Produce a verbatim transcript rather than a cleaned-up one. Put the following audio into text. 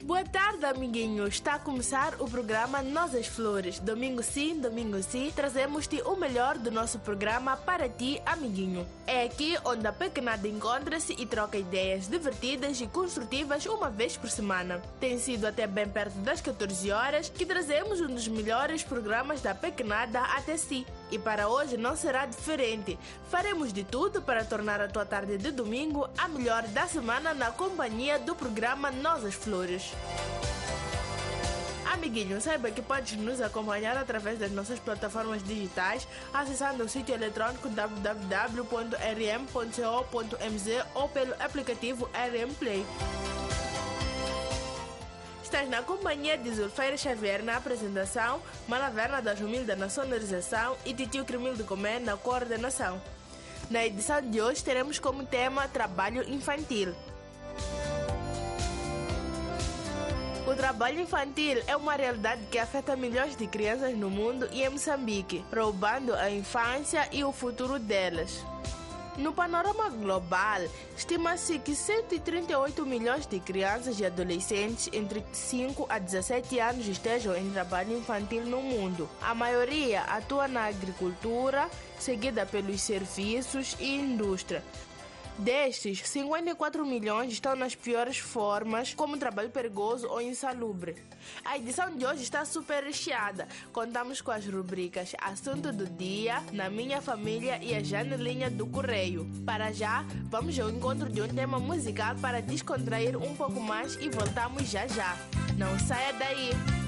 Boa tarde, amiguinho. Está a começar o programa Nossas Flores. Domingo sim, domingo sim, trazemos-te o melhor do nosso programa para ti, amiguinho. É aqui onde a pequenada encontra-se e troca ideias divertidas e construtivas uma vez por semana. Tem sido até bem perto das catorze horas que trazemos um dos melhores programas da pequenada até si. E para hoje não será diferente. Faremos de tudo para tornar a tua tarde de domingo a melhor da semana na companhia do programa Nossas Flores. Amiguinho, saiba que podes nos acompanhar através das nossas plataformas digitais, acessando o sítio eletrônico w w w ponto r m ponto co ponto m z ou pelo aplicativo R M Play. Estás na companhia de Zulfeira Xavier na apresentação, Malaverna da Jumilda na sonorização e Titio Cremildo Comé na coordenação. Na edição de hoje teremos como tema trabalho infantil. O trabalho infantil é uma realidade que afeta milhões de crianças no mundo e em Moçambique, roubando a infância e o futuro delas. No panorama global, estima-se que cento e trinta e oito milhões de crianças e adolescentes entre cinco a dezassete anos estejam em trabalho infantil no mundo. A maioria atua na agricultura, seguida pelos serviços e indústria. Destes, cinquenta e quatro milhões estão nas piores formas, como trabalho perigoso ou insalubre. A edição de hoje está super recheada. Contamos com as rubricas Assunto do Dia, Na Minha Família e a Janelinha do Correio. Para já, vamos ao encontro de um tema musical para descontrair um pouco mais e voltamos já já. Não saia daí!